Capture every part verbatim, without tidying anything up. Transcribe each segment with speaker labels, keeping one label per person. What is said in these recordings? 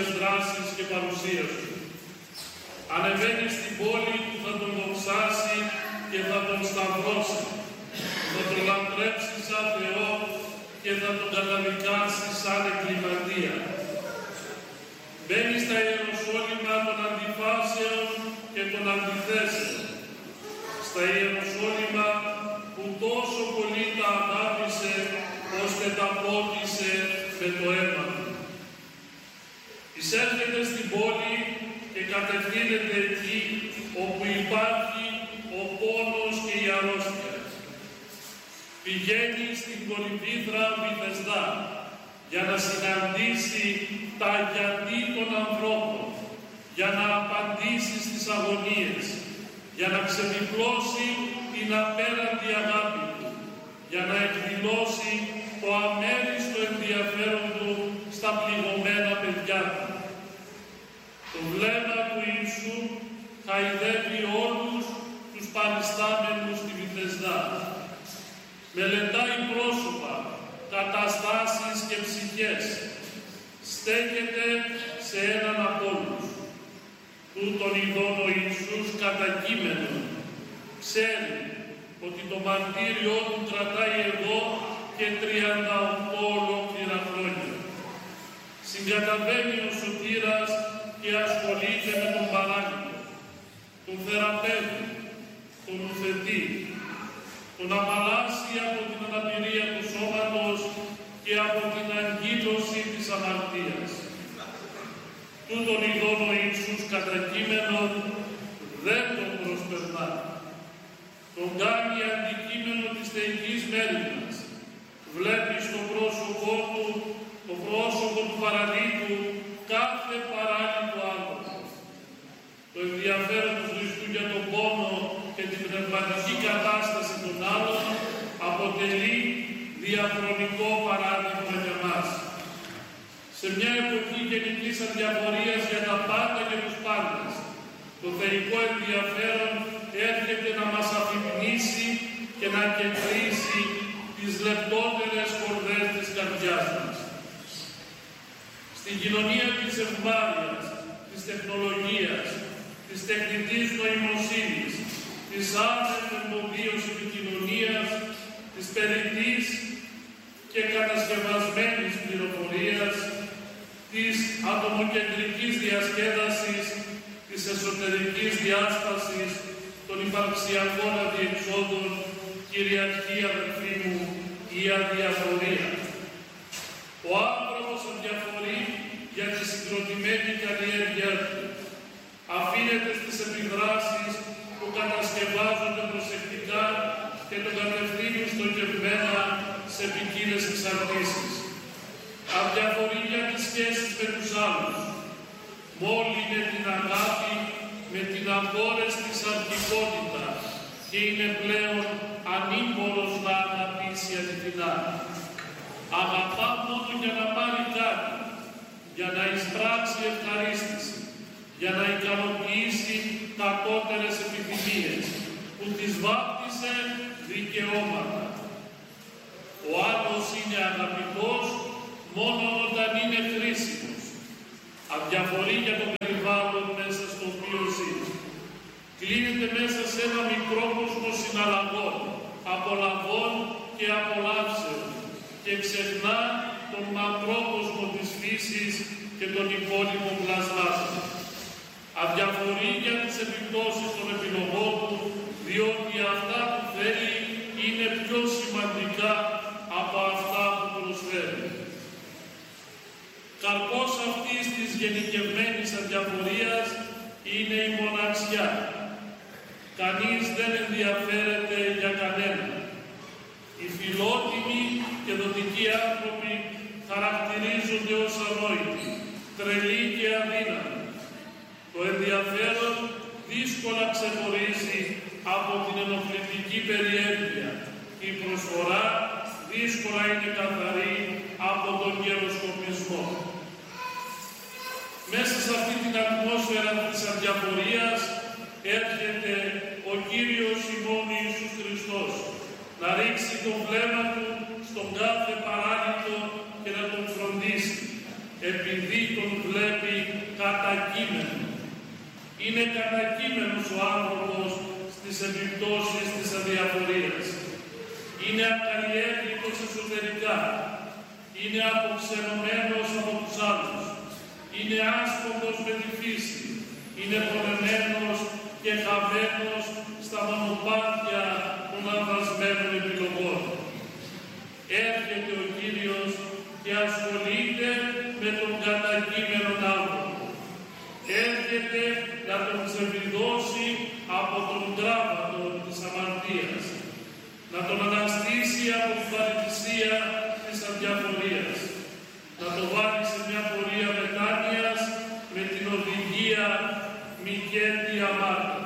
Speaker 1: Αγίας δράσης και παρουσίας του. Ανεβαίνει στην πόλη που θα τον δοξάσει και θα τον σταυρώσει, θα τον λατρέψει σαν Θεό και θα τον καταδικάσει σαν εγκληματία. Μπαίνει στα Ιεροσόλυμα των αντιφάσεων και των αντιθέσεων, στα Ιεροσόλυμα που τόσο πολύ τα αγάπησε ώστε τα πότισε με το αίμα του. Εισέρχεται στην πόλη και κατευθύνεται εκεί όπου υπάρχει ο πόνος και η αρρώστια. Πηγαίνει στην Κορυφήθρα Βηθεσδά για να συναντήσει τα γιατί των ανθρώπων, για να απαντήσει στις αγωνίες, για να ξεδιπλώσει την απέραντη αγάπη του, για να εκδηλώσει το αμέριστο ενδιαφέρον του στα πληγωμένα παιδιά του. Το βλέμμα του Ιησού χαϊδεύει όλους τους παριστάμενους στη Βηθεσδά. Μελετάει πρόσωπα, καταστάσεις και ψυχές. Στέκεται σε έναν από όλους. Τούτον ειδών ο Ιησούς κατακείμενο ξέρει ότι το μαρτύριό του κρατάει εδώ και τριάντα οκτώ ολόκληρα χρόνια. Συγκαταβαίνει ο σωτήρας και ασχολείται με τον παράγοντα, τον θεραπεύει, τον ουθετεί, τον απαλλάσσει από την αναπηρία του σώματος και από την αγκύλωση της αμαρτίας. Τούτον ειδών ο Ιησούς κατακείμενον δεν τον προσπερνά. Τον κάνει αντικείμενο της θεϊκής μέριμνας. Βλέπει στο πρόσωπό του, το πρόσωπο του παραλύτου, κάθε παράλυτο άνθρωπο. Το ενδιαφέρον του Χριστού για τον πόνο και την πνευματική κατάσταση των άλλων αποτελεί διαχρονικό παράδειγμα για μας. Σε μια εποχή γενικής αδιαφορίας για τα πάντα και τους πάντες, το θεϊκό ενδιαφέρον έρχεται να μας αφυπνίσει και να κεντρήσει τις λεπτότερες κορδές της καρδιάς μας. Στην κοινωνία της ευμάρειας, της τεχνολογίας, της τεχνητής νοημοσύνης, της άνευ εμποδίως επικοινωνίας, της περιττής και κατασκευασμένης πληροφορίας, της ατομοκεντρικής διασκέδασης, της εσωτερικής διάστασης, των υπαρξιακών αδιεξόδων, κυριαρχεί, αδελφοί μου, η αδιαφορία. Ο άνθρωπος αδιαφορεί για τη συγκροτημένη καλλιέργεια του. Αφήνεται στις επιδράσεις που κατασκευάζονται προσεκτικά και τον κατευθύνουν στοχευμένα σε ποικίλες εξαρτήσεις. Αδιαφορεί για τις σχέσεις με τους άλλους. Μόλι με την αγάπη, με την αφόρεστη σαρκικότητα και είναι πλέον ανήμπορος να αγαπήσει αληθινά. Αγαπά μόνο για να πάρει κάτι, για να εισπράξει ευχαρίστηση, για να ικανοποιήσει κατώτερες επιθυμίες, που τις βάπτισε δικαιώματα. Ο άλλος είναι αγαπητός μόνο όταν είναι χρήσιμος. Αδιαφορεί για το περιβάλλον μέσα στο οποίο ζει. Κλείνεται μέσα σε ένα μικρό κόσμο συναλλαγών, απολαβών και απολαύσεων και ξεχνά τον μακρό κόσμο της φύσης και τον υπόλοιπο πλασμάτων. Αδιαφορεί για τις επιπτώσεις των επιλογών του, διότι αυτά που θέλει είναι πιο σημαντικά από αυτά που προσφέρει. Καρπός αυτής της γενικευμένης αδιαφορίας είναι η μοναξιά. Κανείς δεν ενδιαφέρεται για κανένα. Οι φιλότιμοι και δοτικοί άνθρωποι χαρακτηρίζονται ως ανόητοι, τρελοί και αδύναμοι. Το ενδιαφέρον δύσκολα ξεχωρίζει από την ενοχλητική περιέργεια. Η προσφορά δύσκολα είναι καθαρή από τον καιροσκοπισμό. Μέσα σε αυτή την ατμόσφαιρα της αδιαφορίας έρχεται ο Κύριος ημών Ιησούς Χριστός να ρίξει το βλέμμα του στον κάθε παράλυτο και να τον φροντίσει, επειδή τον βλέπει κατακείμενο. Είναι κατακείμενος ο άνθρωπος στις επιπτώσεις της αδιαφορίας. Είναι ακαλλιέργητος εσωτερικά. Είναι αποξενωμένος από τους άλλους. Είναι άσποντος με τη φύση. Είναι πονεμένος και χαμένος στα μονοπάτια των λανθασμένων επιλογών. Έρχεται ο Κύριος και ασχολείται με τον κατακείμενο άνθρωπο. Έρχεται να τον ξεβιδώσει από τον τράβατο της αμαρτίας. Να τον αναστήσει από τη βαρυτησία της αδιαφορίας. Να τον βάλει σε μια πορεία μετάνοιας με την οδηγία μηκέτη αμάρτη.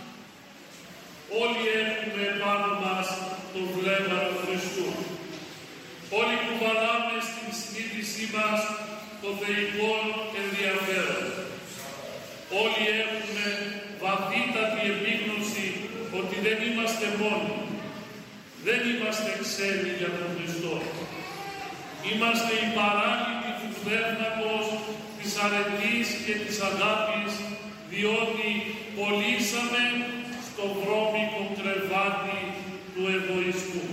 Speaker 1: Όλοι έχουμε πάνω μας το βλέμμα του Χριστού. Όλοι κουβαλάμε στην συνείδησή μας το θεϊκό ενδιαφέρον. Όλοι έχουμε βαθύτατη επίγνωση ότι δεν είμαστε μόνοι. Δεν είμαστε ξένοι για τον Χριστό. Είμαστε οι παράλυτοι του πνεύματος, της αρετής και της αγάπης, διότι κολλήσαμε στο βρώμικο κρεβάτι του εγωισμού.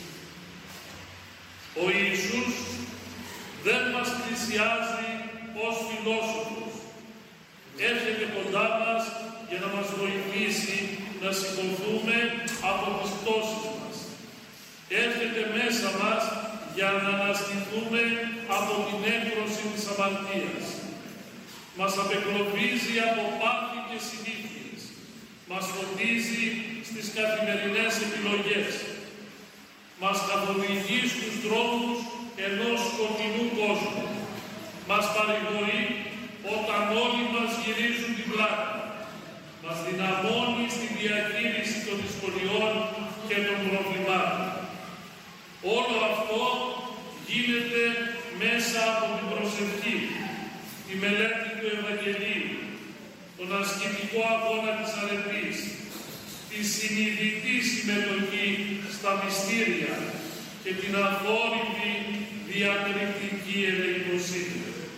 Speaker 1: Ο Ιησούς δεν μας πλησιάζει ως φιλόσοφος. Έρχεται κοντά μας για να μας βοηθήσει να σηκωθούμε από τις πτώσεις μας. Έρχεται μέσα μας για να αναστηθούμε από την έκρωση της αμαρτίας. Μας απεκλωβίζει από πάθη και συνήθειες. Μας φωτίζει στις καθημερινές επιλογές. Μας καθοδηγεί στους δρόμους ενός σκοτεινού κόσμου. Μας παρηγορεί όταν όλοι μας γυρίζουν την πλάτη. Μας δυναμώνει στη διαχείριση των δυσκολιών και των προβλημάτων. Όλο αυτό γίνεται μέσα από την προσευχή, τη μελέτη του Ευαγγελίου, τον ασκητικό αγώνα της αρετής, τη συνειδητή συμμετοχή στα μυστήρια και την αφόρητη διακριτική ελεημοσύνη.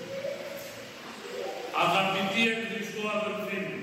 Speaker 1: Αγαπητοί εν Χριστώ αδελφοί μου,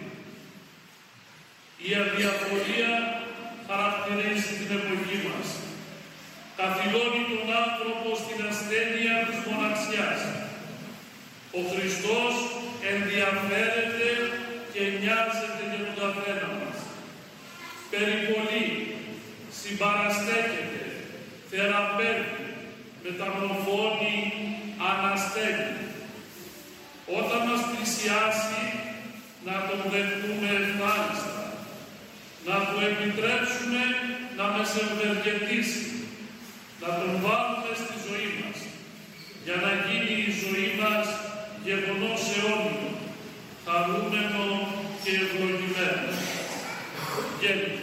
Speaker 1: η αδιαφορία χαρακτηρίζει την εποχή μας. Καθυλώνει τον άνθρωπο στην ασθένεια της μοναξιάς. Ο Χριστός ενδιαφέρεται και νοιάζεται για τον καθένα μας. Περιπολεί, συμπαραστέκεται, θεραπεύει, μεταμορφώνει, αναστέλει. Όταν μας πλησιάσει, να τον δεχτούμε ευχάριστα, να του επιτρέψουμε να μας ευεργετήσει, να τον βάλουμε στη ζωή μας, για να γίνει η ζωή μας γεγονός αιώνιο, χαρούμενο και ευλογημένο.